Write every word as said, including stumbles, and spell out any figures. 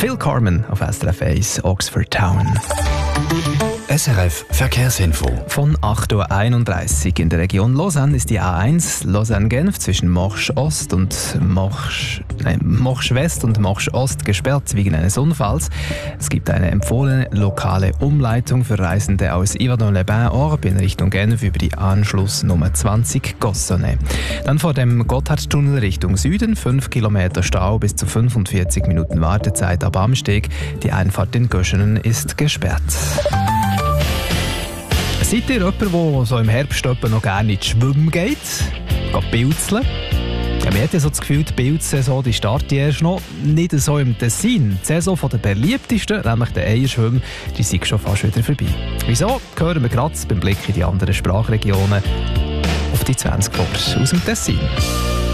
Phil Carmen auf S R F eins Oxford Town. S R F Verkehrsinfo. Von acht Uhr einunddreißig in der Region Lausanne ist die A eins Lausanne-Genf zwischen Morsch-Ost und Morsch, nein, Morsch-West und Morsch-Ost gesperrt wegen eines Unfalls. Es gibt eine empfohlene lokale Umleitung für Reisende aus Yverdon-les-Bains-Orb in Richtung Genf über die Anschlussnummer zwanzig Gossonnet. Dann vor dem Gotthardtunnel Richtung Süden fünf Kilometer Stau bis zu fünfundvierzig Minuten Wartezeit ab Amsteg. Die Einfahrt in Göschenen ist gesperrt. Seid ihr jemand, der so im Herbst noch gerne ins Schwimmen geht? Geht pilzeln? Ja, man hat ja so das Gefühl, die Pilzsaison die startet erst noch. Nicht so im Tessin. Die Saison der beliebtesten, nämlich der Eierschwimmen, die sind schon fast wieder vorbei. Wieso? Hören wir gerade beim Blick in die anderen Sprachregionen auf die zwanzig vor aus dem Tessin.